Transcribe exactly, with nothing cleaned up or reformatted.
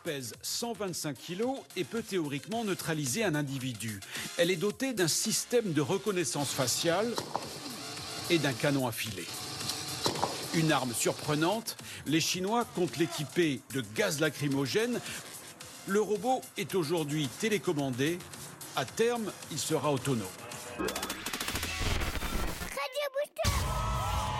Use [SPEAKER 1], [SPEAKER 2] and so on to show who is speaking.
[SPEAKER 1] pèse cent vingt-cinq kilos et peut théoriquement neutraliser un individu. Elle est dotée d'un système de reconnaissance faciale et d'un canon à filet. Une arme surprenante, les Chinois comptent l'équiper de gaz lacrymogène. Le robot est aujourd'hui télécommandé. À terme, il sera autonome.